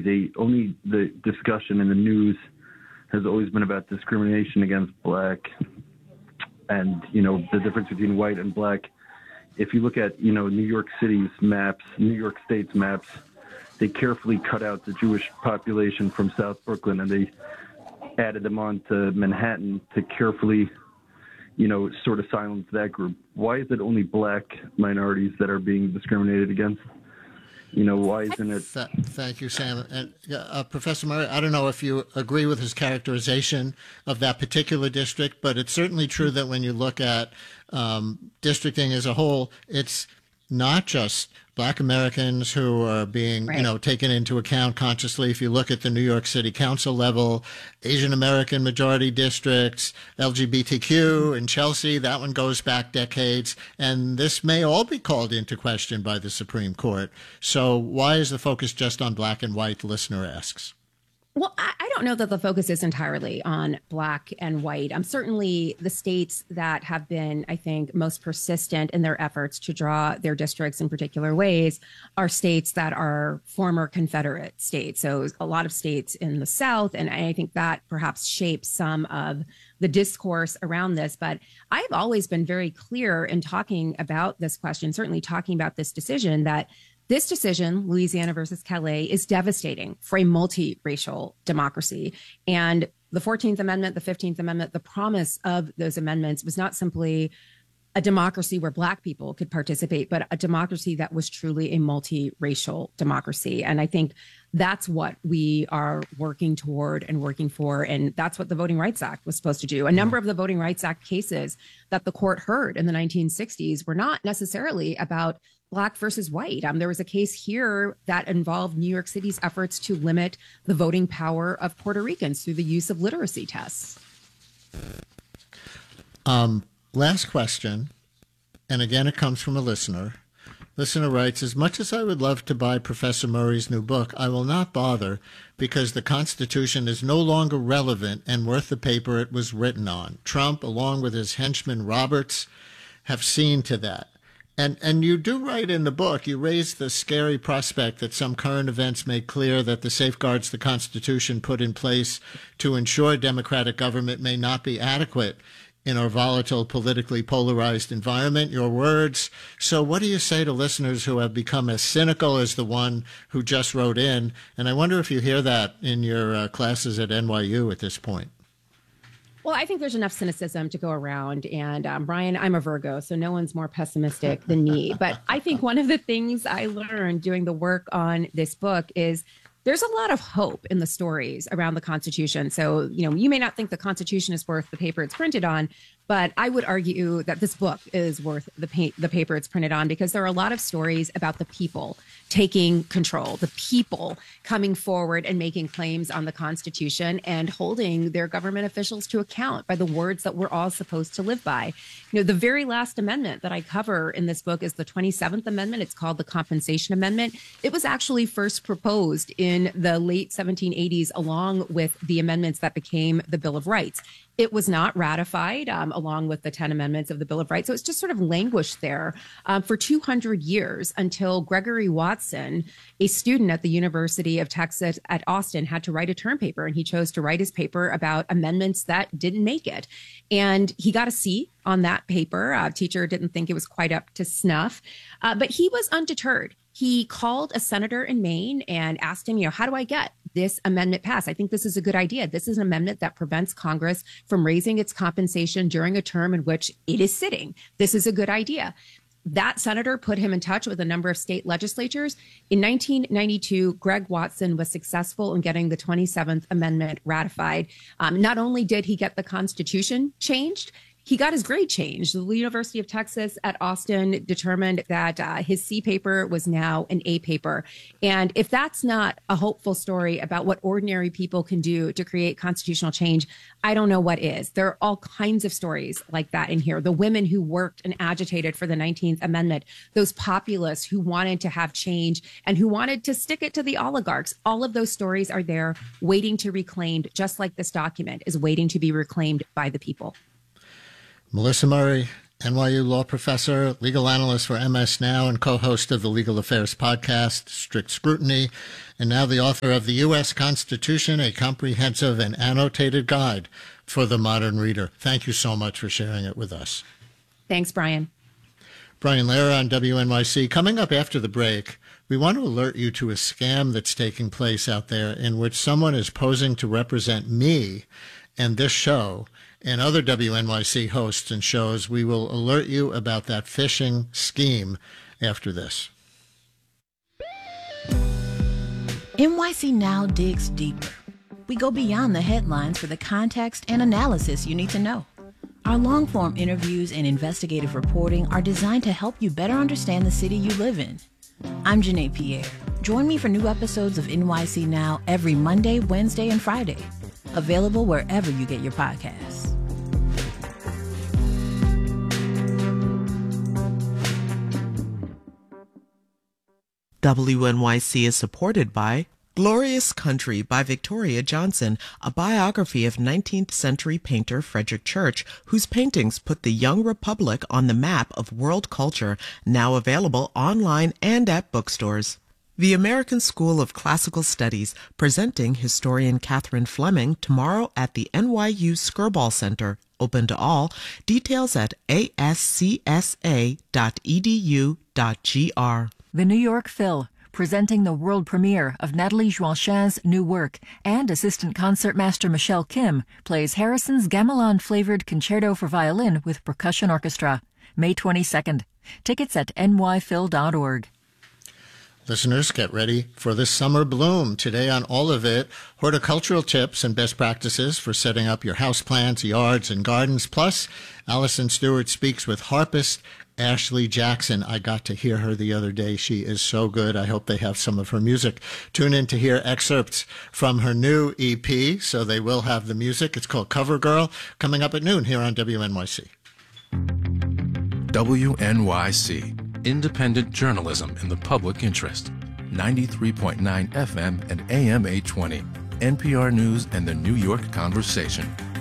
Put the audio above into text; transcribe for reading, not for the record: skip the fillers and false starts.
only the discussion in the news has always been about discrimination against black and, the difference between white and black. If you look at, New York City's maps, New York State's maps, they carefully cut out the Jewish population from South Brooklyn and they added them on to Manhattan to carefully, sort of silence that group. Why is it only black minorities that are being discriminated against? Why isn't it? Thank you, Sam. And Professor Murray, I don't know if you agree with his characterization of that particular district, but it's certainly true that when you look at districting as a whole, it's not just black Americans who are being, taken into account consciously. If you look at the New York City Council level, Asian American majority districts, LGBTQ in Chelsea, that one goes back decades. And this may all be called into question by the Supreme Court. So why is the focus just on black and white, the listener asks? Well, I don't know that the focus is entirely on black and white. Certainly the states that have been, I think, most persistent in their efforts to draw their districts in particular ways are states that are former Confederate states. So a lot of states in the South, and I think that perhaps shapes some of the discourse around this. But I've always been very clear in talking about this question, certainly talking about this decision, that this decision, Louisiana versus Calais, is devastating for a multiracial democracy. And the 14th Amendment, the 15th Amendment, the promise of those amendments was not simply a democracy where black people could participate, but a democracy that was truly a multiracial democracy. And I think that's what we are working toward and working for. And that's what the Voting Rights Act was supposed to do. A number of the Voting Rights Act cases that the court heard in the 1960s were not necessarily about black versus white. There was a case here that involved New York City's efforts to limit the voting power of Puerto Ricans through the use of literacy tests. Last question, and again, it comes from a listener. Listener writes, as much as I would love to buy Professor Murray's new book, I will not bother because the Constitution is no longer relevant and worth the paper it was written on. Trump, along with his henchman Roberts, have seen to that. And you do write in the book, you raise the scary prospect that some current events make clear that the safeguards the Constitution put in place to ensure democratic government may not be adequate in our volatile, politically polarized environment. Your words. So what do you say to listeners who have become as cynical as the one who just wrote in? And I wonder if you hear that in your classes at NYU at this point. Well, I think there's enough cynicism to go around. And Brian, I'm a Virgo, so no one's more pessimistic than me. But I think one of the things I learned doing the work on this book is there's a lot of hope in the stories around the Constitution. So, you may not think the Constitution is worth the paper it's printed on, but I would argue that this book is worth the paper it's printed on, because there are a lot of stories about the people taking control, the people coming forward and making claims on the Constitution and holding their government officials to account by the words that we're all supposed to live by. The very last amendment that I cover in this book is the 27th Amendment. It's called the Compensation Amendment. It was actually first proposed in the late 1780s, along with the amendments that became the Bill of Rights. It was not ratified along with the 10 amendments of the Bill of Rights. So it's just sort of languished there for 200 years until Gregory Watson, a student at the University of Texas at Austin, had to write a term paper. And he chose to write his paper about amendments that didn't make it. And he got a C on that paper. Teacher didn't think it was quite up to snuff, but he was undeterred. He called a senator in Maine and asked him, how do I get this amendment passed? I think this is a good idea. This is an amendment that prevents Congress from raising its compensation during a term in which it is sitting. This is a good idea. That senator put him in touch with a number of state legislatures. In 1992, Greg Watson was successful in getting the 27th Amendment ratified. Not only did he get the Constitution changed, he got his grade changed. The University of Texas at Austin determined that his C paper was now an A paper. And if that's not a hopeful story about what ordinary people can do to create constitutional change, I don't know what is. There are all kinds of stories like that in here. The women who worked and agitated for the 19th Amendment, those populists who wanted to have change and who wanted to stick it to the oligarchs. All of those stories are there waiting to be reclaimed, just like this document is waiting to be reclaimed by the people. Melissa Murray, NYU law professor, legal analyst for MS Now, and co-host of the Legal Affairs podcast, Strict Scrutiny, and now the author of The U.S. Constitution, a comprehensive and annotated guide for the modern reader. Thank you so much for sharing it with us. Thanks, Brian. Brian Lehrer on WNYC. Coming up after the break, we want to alert you to a scam that's taking place out there in which someone is posing to represent me and this show and other WNYC hosts and shows. We will alert you about that phishing scheme after this. NYC Now digs deeper. We go beyond the headlines for the context and analysis you need to know. Our long-form interviews and investigative reporting are designed to help you better understand the city you live in. I'm Janae Pierre. Join me for new episodes of NYC Now every Monday, Wednesday, and Friday. Available wherever you get your podcasts. WNYC is supported by Glorious Country by Victoria Johnson, a biography of 19th century painter Frederick Church, whose paintings put the young republic on the map of world culture, now available online and at bookstores. The American School of Classical Studies, presenting historian Catherine Fleming tomorrow at the NYU Skirball Center, open to all. Details at ascsa.edu.gr. The New York Phil, presenting the world premiere of Nathalie Joachim's new work, and assistant concertmaster Michelle Kim plays Harrison's gamelan-flavored concerto for violin with percussion orchestra, May 22nd. Tickets at nyphil.org. Listeners, get ready for this summer bloom. Today on All of It, horticultural tips and best practices for setting up your houseplants, yards, and gardens. Plus, Allison Stewart speaks with harpist Ashley Jackson. I got to hear her the other day. She is so good. I hope they have some of her music. Tune in to hear excerpts from her new EP, so they will have the music. It's called Cover Girl, coming up at noon here on WNYC. WNYC, independent journalism in the public interest. 93.9 FM and AM 820. NPR News and the New York Conversation.